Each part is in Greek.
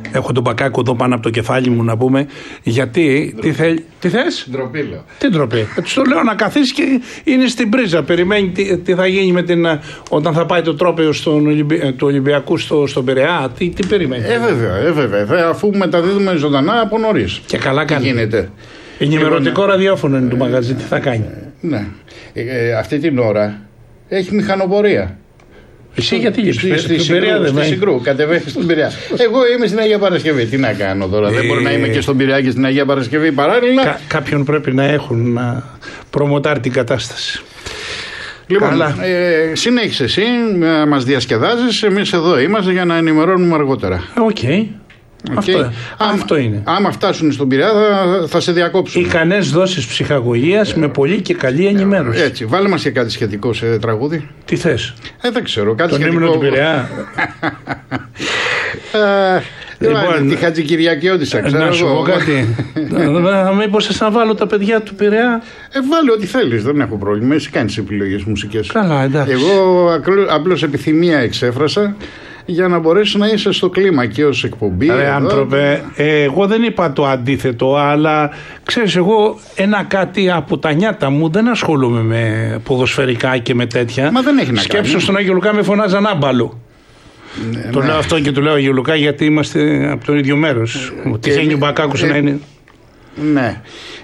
Έχω τον Μπακάκο εδώ πάνω από το κεφάλι μου να πούμε. Γιατί. Τι θες? Ντροπή, λέω. Τι ντροπή? Του το λέω να καθίσει και είναι στην πρίζα. Περιμένει τι θα γίνει όταν θα πάει το τρόπαιο του Ολυμπιακού στον Πειραιά. Τι περιμένει? Βέβαια. Αφού μεταδίδουμε ζωντανά από νωρίς. Και καλά κάνει. Γίνεται. Ενημερωτικό ραδιόφωνο είναι το μαγαζί. Τι θα κάνει? Ναι. Αυτή την ώρα έχει μηχανοπορία. Εσύ γιατί στη Συγκρού, κατεβαίνει στον Πειραιά. Εγώ είμαι στην Αγία Παρασκευή. Τι να κάνω τώρα, δεν μπορεί να είμαι και στον Πειραιά και στην Αγία Παρασκευή παράλληλα. Κάποιον πρέπει να έχουν να προμοτάρει την κατάσταση. Λοιπόν, συνέχισε εσύ, μας διασκεδάζεις. Εμείς εδώ είμαστε για να ενημερώνουμε αργότερα. Οκ. Αυτό είναι. Άμα φτάσουν στον Πειραιά θα σε διακόψουν. Ικανές δόσεις ψυχαγωγίας με πολύ και καλή ενημέρωση. Έτσι, βάλε μας και κάτι σχετικό σε τραγούδι. Τι θες? Δεν ξέρω, κάτι τον σχετικό. Ύμνο του Πειραιά. Λοιπόν, τη Χατζικυριακιώτισσα, ξέρω. Να σου πω κάτι. Μήπως σας να βάλω τα παιδιά του Πειραιά? Βάλε ό,τι θέλεις, δεν έχω πρόβλημα. Εσύ κάνεις επιλογές μουσικές. Καλά, εντάξει. Εγώ απλώς επιθυμία εξέφρασα για να μπορέσεις να είσαι στο κλίμα και ως εκπομπή. Ρε άνθρωπε, εγώ δεν είπα το αντίθετο, αλλά ξέρεις, εγώ κάτι από τα νιάτα μου δεν ασχολούμαι με ποδοσφαιρικά και με τέτοια. Μα δεν έχει να Σκέψου κάνει. Στον Άγιο Λουκά με φωνάζαν άμπαλο. Το λέω αυτό και του λέω Άγιο Λουκά γιατί είμαστε από το ίδιο μέρος. Τυχαίνει ο Μπακάκος να είναι. Ναι.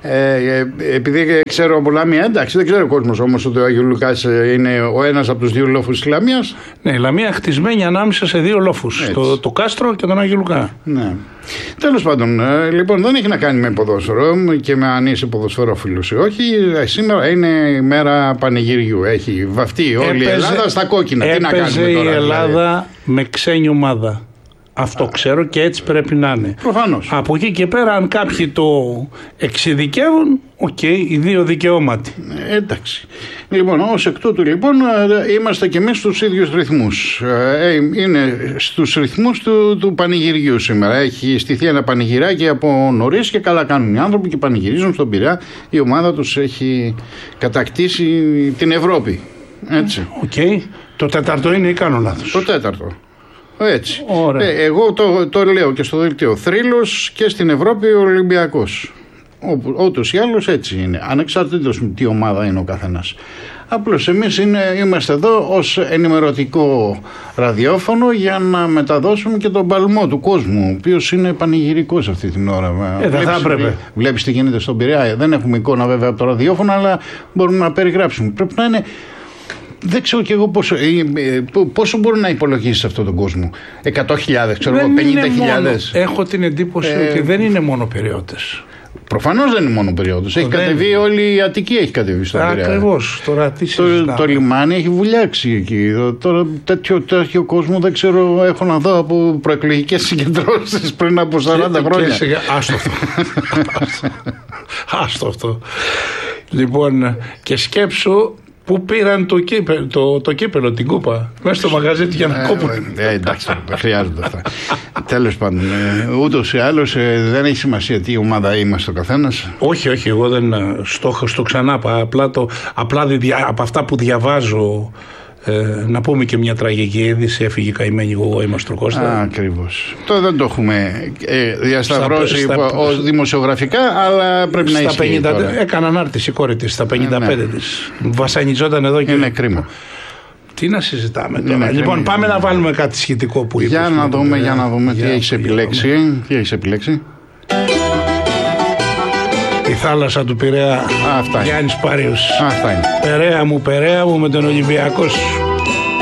Επειδή ξέρω από Λαμία, εντάξει, δεν ξέρω ο κόσμος όμως ότι ο Άγιο Λουκάς είναι ο ένας από τους δύο λόφους της Λαμίας. Ναι, η Λαμία χτισμένη ανάμεσα σε δύο λόφους. Το Κάστρο και τον Άγιο Λουκά. Ναι. Τέλος πάντων, λοιπόν, δεν έχει να κάνει με ποδόσφαιρο και με αν είσαι ποδοσφαιρόφιλος ή όχι. Σήμερα είναι η μέρα πανηγυριού. Έχει βαφτεί όλη η Ελλάδα στα κόκκινα. Τι να κάνουμε τώρα? Η Ελλάδα με ξένη ομάδα. Αυτό ξέρω και έτσι πρέπει να είναι. Προφανώς. Από εκεί και πέρα, αν κάποιοι το εξειδικεύουν, οι δύο δικαιώματι. Εντάξει. Λοιπόν, ως εκ τούτου, λοιπόν, είμαστε και εμείς στους ίδιους ρυθμούς. Είναι στους ρυθμούς του πανηγυριού σήμερα. Έχει στηθεί ένα πανηγυράκι από νωρίς και καλά κάνουν οι άνθρωποι και πανηγυρίζουν στον Πειραιά. Η ομάδα τους έχει κατακτήσει την Ευρώπη. Έτσι. Το τέταρτο είναι ή κάνω λάθος? Το τέταρτο. Έτσι. Εγώ το λέω και στο δελτίο. Θρύλος και στην Ευρώπη ο Ολυμπιακός. Ούτως ή άλλως έτσι είναι. Ανεξαρτήτως τι ομάδα είναι ο καθένας. Απλώς εμείς είμαστε εδώ ως ενημερωτικό ραδιόφωνο για να μεταδώσουμε και τον παλμό του κόσμου, ο οποίος είναι πανηγυρικός αυτή την ώρα. Δεν θα έπρεπε. Βλέπεις τι γίνεται στον Πειραιά. Δεν έχουμε εικόνα βέβαια από το ραδιόφωνο, αλλά μπορούμε να περιγράψουμε. Πρέπει να είναι. Δεν ξέρω κι εγώ πόσο μπορεί να υπολογίσει αυτόν τον κόσμο. 100.000, ξέρω εγώ, 50.000. Έχω την εντύπωση ότι δεν είναι μόνο περιώτες. Προφανώς δεν είναι μόνο περιώτες. Έχει κατεβεί όλη η Αττική, έχει κατεβεί στον Πειραιά. Ακριβώς. Τώρα τι συζητάμε. Το λιμάνι έχει βουλιάξει εκεί. Τώρα τέτοιο κόσμο δεν ξέρω, έχω να δω από προεκλογικές συγκεντρώσεις πριν από 40 χρόνια. Άστο αυτό. Λοιπόν, και σκέψου. Πού πήραν το κύπελο, την κούπα, μέσα στο μαγαζί για να κόπουν. Εντάξει, δεν χρειάζονται αυτά. Τέλος πάντων, ούτως ή άλλως δεν έχει σημασία τι ομάδα είμαστε ο καθένας. Όχι, εγώ δεν στόχο στο ξανά. Απλά από αυτά που διαβάζω. Να πούμε και μια τραγική είδηση. Έφυγε καημένη η Μαστροκώστα. Ακριβώς. Το δεν το έχουμε διασταυρώσει δημοσιογραφικά, αλλά πρέπει να ισχύει. Έκανα ανάρτηση η κόρη της στα 55 της. Βασανιζόταν εδώ και. Είναι κρίμα. Τι να συζητάμε τώρα. Λοιπόν, πάμε να βάλουμε κάτι σχετικό που είπες. Για να δούμε τι έχεις επιλέξει. Η θάλασσα του Πειραιά. Γιάννης Πάριος. Αυτά είναι. Περαία μου με τον Ολυμπιακό σου.